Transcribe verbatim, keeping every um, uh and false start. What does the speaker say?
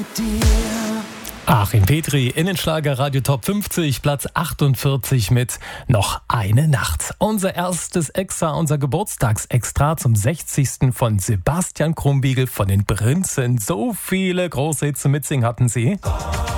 mit dir. Achim Petri, Innenschlager Radio Top fünfzig, Platz achtundvierzig mit Noch eine Nacht. Unser erstes Extra, unser Geburtstagsextra zum sechzigsten von Sebastian Krumbiegel von den Prinzen. So viele große Hits zum Mitsingen hatten sie.